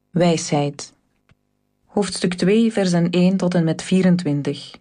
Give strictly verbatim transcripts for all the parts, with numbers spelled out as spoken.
Wijsheid. Hoofdstuk twee, versen één tot en met vierentwintig.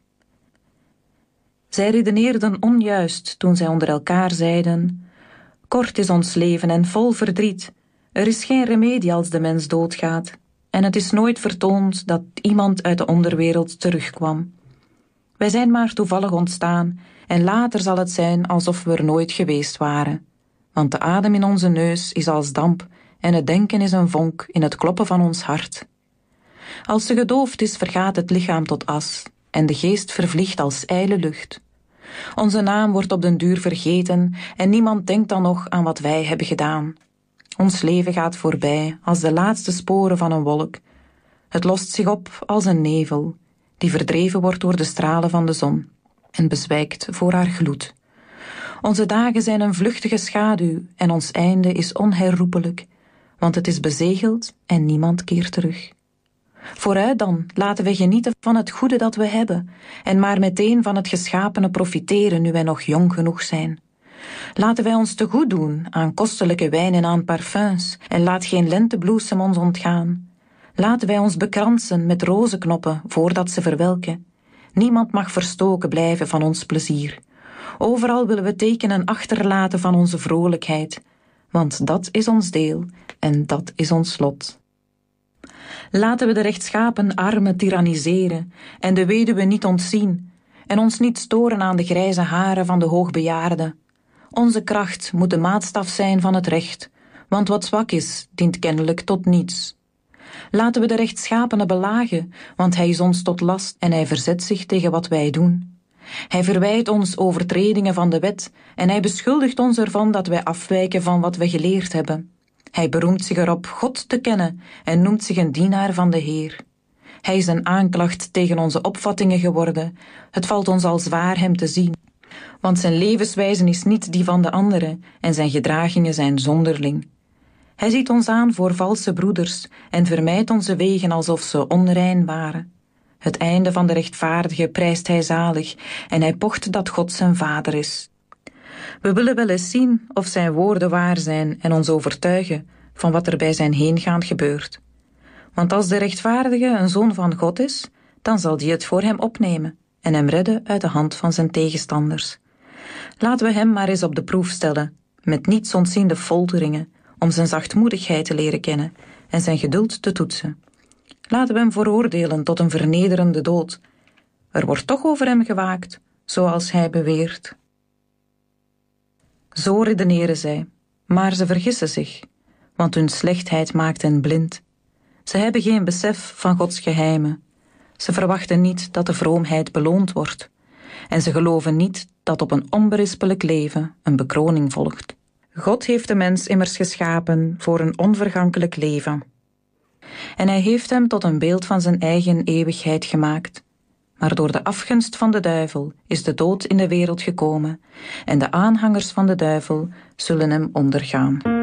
Zij redeneerden onjuist toen zij onder elkaar zeiden: kort is ons leven en vol verdriet. Er is geen remedie als de mens doodgaat. En het is nooit vertoond dat iemand uit de onderwereld terugkwam. Wij zijn maar toevallig ontstaan en later zal het zijn alsof we er nooit geweest waren. Want de adem in onze neus is als damp en het denken is een vonk in het kloppen van ons hart. Als ze gedoofd is, vergaat het lichaam tot as en de geest vervliegt als ijle lucht. Onze naam wordt op den duur vergeten en niemand denkt dan nog aan wat wij hebben gedaan. Ons leven gaat voorbij als de laatste sporen van een wolk. Het lost zich op als een nevel, die verdreven wordt door de stralen van de zon en bezwijkt voor haar gloed. Onze dagen zijn een vluchtige schaduw en ons einde is onherroepelijk, want het is bezegeld en niemand keert terug. Vooruit dan, laten wij genieten van het goede dat we hebben en maar meteen van het geschapene profiteren nu wij nog jong genoeg zijn. Laten wij ons te goed doen aan kostelijke wijn en aan parfums en laat geen lentebloesem ons ontgaan. Laten wij ons bekransen met rozenknoppen voordat ze verwelken. Niemand mag verstoken blijven van ons plezier. Overal willen we tekenen achterlaten van onze vrolijkheid, want dat is ons deel en dat is ons lot. Laten we de rechtschapen armen tiranniseren en de weduwe niet ontzien en ons niet storen aan de grijze haren van de hoogbejaarde. Onze kracht moet de maatstaf zijn van het recht, want wat zwak is, dient kennelijk tot niets. Laten we de rechtschapene belagen, want hij is ons tot last en hij verzet zich tegen wat wij doen. Hij verwijt ons overtredingen van de wet en hij beschuldigt ons ervan dat wij afwijken van wat we geleerd hebben. Hij beroemt zich erop God te kennen en noemt zich een dienaar van de Heer. Hij is een aanklacht tegen onze opvattingen geworden. Het valt ons al zwaar hem te zien, want zijn levenswijze is niet die van de anderen en zijn gedragingen zijn zonderling. Hij ziet ons aan voor valse broeders en vermijdt onze wegen alsof ze onrein waren. Het einde van de rechtvaardige prijst hij zalig en hij pocht dat God zijn vader is. We willen wel eens zien of zijn woorden waar zijn en ons overtuigen van wat er bij zijn heengaan gebeurt. Want als de rechtvaardige een zoon van God is, dan zal die het voor hem opnemen en hem redden uit de hand van zijn tegenstanders. Laten we hem maar eens op de proef stellen, met niets ontziende folteringen, om zijn zachtmoedigheid te leren kennen en zijn geduld te toetsen. Laten we hem veroordelen tot een vernederende dood. Er wordt toch over hem gewaakt, zoals hij beweert. Zo redeneren zij, maar ze vergissen zich, want hun slechtheid maakt hen blind. Ze hebben geen besef van Gods geheimen. Ze verwachten niet dat de vroomheid beloond wordt. En ze geloven niet dat op een onberispelijk leven een bekroning volgt. God heeft de mens immers geschapen voor een onvergankelijk leven. En hij heeft hem tot een beeld van zijn eigen eeuwigheid gemaakt. Maar door de afgunst van de duivel is de dood in de wereld gekomen en de aanhangers van de duivel zullen hem ondergaan.